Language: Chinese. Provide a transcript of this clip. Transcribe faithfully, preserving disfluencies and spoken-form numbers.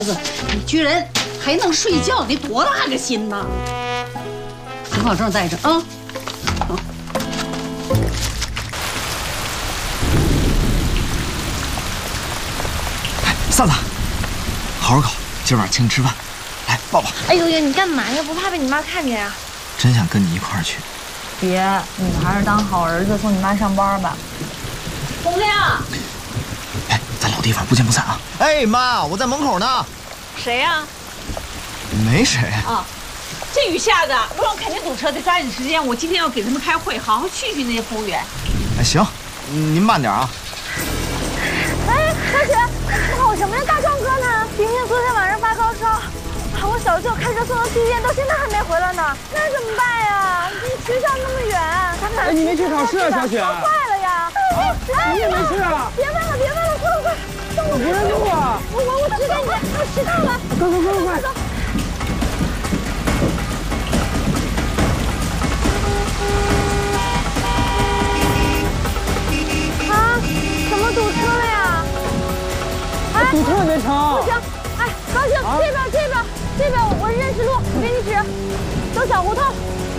你居然还能睡觉，得多大个心呐！身份证带着啊。好。 哎，嫂子，好好考，今晚请你吃饭。来，抱抱。 哎呦呦，你干嘛呀？不怕被你妈看见呀？ 真想跟你一块儿去。 别，你还是当好儿子，送你妈上班吧。 洪亮。 哎，咱老地方不见不散啊！哎妈，我在门口呢。 谁呀？ 没谁啊。这雨下的，路上肯定堵车，得抓紧时间。我今天要给他们开会，好好训训那些服务员。 哎，行，您慢点啊。 哎，小雪，跑什么呀？大壮哥呢？冰冰昨天晚上发高烧，把我小舅开车送到去医院，到现在还没回来呢。那怎么办呀？离学校那么远，他哪？ 哎，你没去考试啊，小雪？ 坏了呀！哎哎， 你也没事啊？ 别问了，别问了，快快快！送我不认路啊！ 我我我指点你，我迟到了。 快快快快快！ 啊？怎么堵车了呀？ 哎，堵车也没成。 不行，哎，高兴，这边这边这边，我认识路，我给你指，走小胡同。